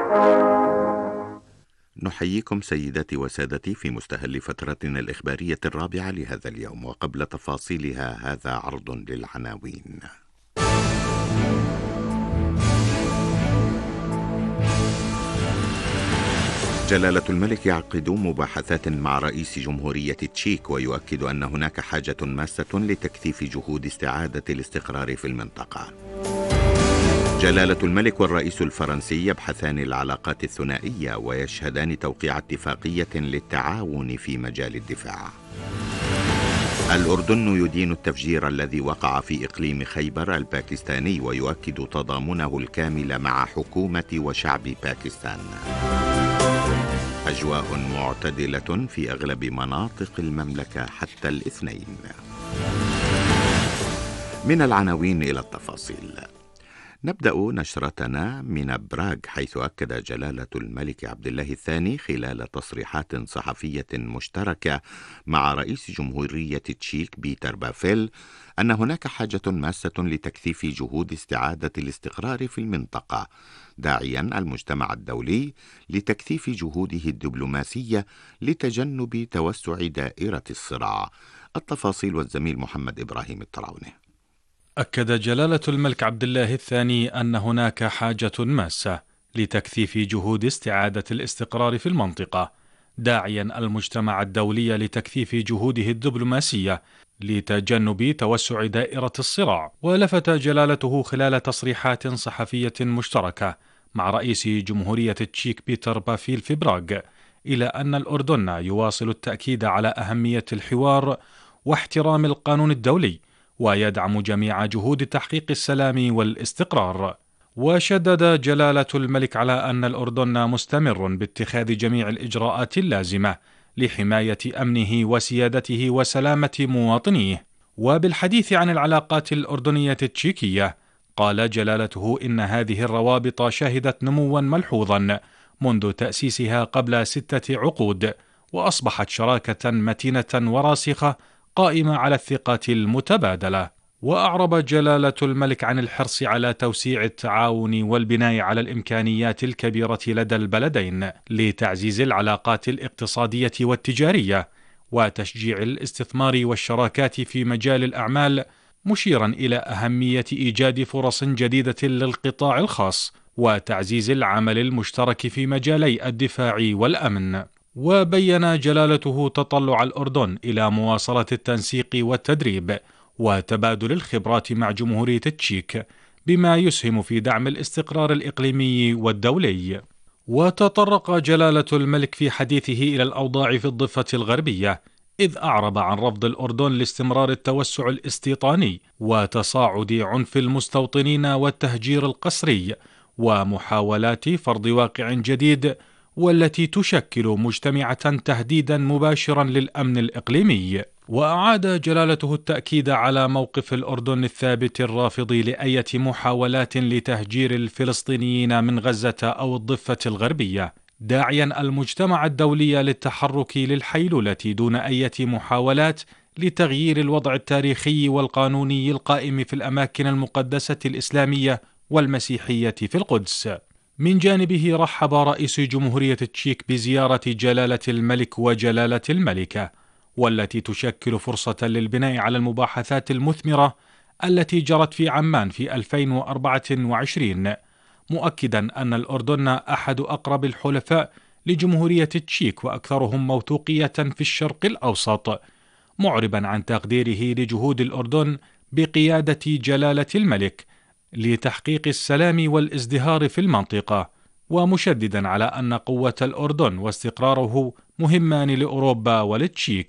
نحييكم سيداتي وسادتي في مستهل فترتنا الإخبارية الرابعة لهذا اليوم، وقبل تفاصيلها هذا عرض للعناوين. جلالة الملك يعقد مباحثات مع رئيس جمهورية تشيك، ويؤكد أن هناك حاجة ماسة لتكثيف جهود استعادة الاستقرار في المنطقة. جلالة الملك والرئيس الفرنسي يبحثان العلاقات الثنائية ويشهدان توقيع اتفاقية للتعاون في مجال الدفاع. الأردن يدين التفجير الذي وقع في إقليم خيبر الباكستاني، ويؤكد تضامنه الكامل مع حكومة وشعب باكستان. أجواء معتدلة في أغلب مناطق المملكة حتى الاثنين. من العناوين إلى التفاصيل. نبدأ نشرتنا من براغ، حيث أكد جلالة الملك عبد الله الثاني خلال تصريحات صحفية مشتركة مع رئيس جمهورية تشيك بيتر بافيل أن هناك حاجة ماسة لتكثيف جهود استعادة الاستقرار في المنطقة، داعيا المجتمع الدولي لتكثيف جهوده الدبلوماسية لتجنب توسع دائرة الصراع. التفاصيل والزميل محمد إبراهيم الطراوني. أكد جلالة الملك عبد الله الثاني أن هناك حاجة ماسة لتكثيف جهود استعادة الاستقرار في المنطقة، داعيا المجتمع الدولي لتكثيف جهوده الدبلوماسية لتجنب توسع دائرة الصراع. ولفت جلالته خلال تصريحات صحفية مشتركة مع رئيس جمهورية تشيك بيتر بافيل في براغ إلى أن الأردن يواصل التأكيد على أهمية الحوار واحترام القانون الدولي، ويدعم جميع جهود تحقيق السلام والاستقرار. وشدد جلالة الملك على أن الأردن مستمر باتخاذ جميع الإجراءات اللازمة لحماية أمنه وسيادته وسلامة مواطنيه. وبالحديث عن العلاقات الأردنية التشيكية، قال جلالته إن هذه الروابط شهدت نموا ملحوظا منذ تأسيسها قبل 6 عقود، وأصبحت شراكة متينة وراسخة قائمة على الثقة المتبادلة. وأعرب جلالة الملك عن الحرص على توسيع التعاون والبناء على الإمكانيات الكبيرة لدى البلدين لتعزيز العلاقات الاقتصادية والتجارية وتشجيع الاستثمار والشراكات في مجال الأعمال، مشيرا إلى أهمية إيجاد فرص جديدة للقطاع الخاص وتعزيز العمل المشترك في مجالي الدفاع والأمن. وبين جلالته تطلع الأردن إلى مواصلة التنسيق والتدريب وتبادل الخبرات مع جمهورية تشيك، بما يسهم في دعم الاستقرار الإقليمي والدولي. وتطرق جلالة الملك في حديثه إلى الأوضاع في الضفة الغربية، إذ أعرب عن رفض الأردن لاستمرار التوسع الاستيطاني وتصاعد عنف المستوطنين والتهجير القسري ومحاولات فرض واقع جديد، والتي تشكل مجتمعة تهديدا مباشرا للأمن الإقليمي. وأعاد جلالته التأكيد على موقف الأردن الثابت الرافض لأية محاولات لتهجير الفلسطينيين من غزة أو الضفة الغربية، داعيا المجتمع الدولي للتحرك للحيلولة دون أية محاولات لتغيير الوضع التاريخي والقانوني القائم في الأماكن المقدسة الإسلامية والمسيحية في القدس. من جانبه رحب رئيس جمهورية تشيك بزيارة جلالة الملك وجلالة الملكة، والتي تشكل فرصة للبناء على المباحثات المثمرة التي جرت في عمان في 2024، مؤكدا أن الأردن أحد أقرب الحلفاء لجمهورية تشيك وأكثرهم موثوقية في الشرق الأوسط، معربا عن تقديره لجهود الأردن بقيادة جلالة الملك لتحقيق السلام والازدهار في المنطقة، ومشددا على أن قوة الأردن واستقراره مهمان لأوروبا ولتشيك.